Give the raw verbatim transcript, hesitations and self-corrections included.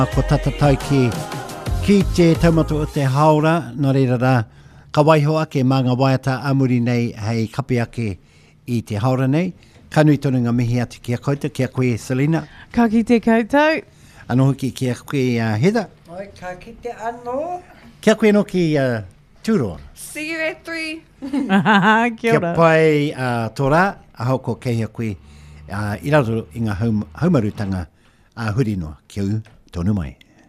Ko tatatai ki, ki te taumata o te haora, nā reira rā, ka waiho ake mā ngā waiata amuri nei hei kapi ake i te haora nei. Ka nui tonu ngā mihi atu kia koutou, kia koe Selina. Ka ki te koutou. Anō hoki kia koe uh, Heather. Oi, ka ki te anō. Kia koe no ki uh, Tūroa. See you at three. Kia ora. Kia pai uh, tō rā, aho ko kehia koe uh, i rato i ngā haum, haumarutanga uh, huri noa. Kia u, tonu mai.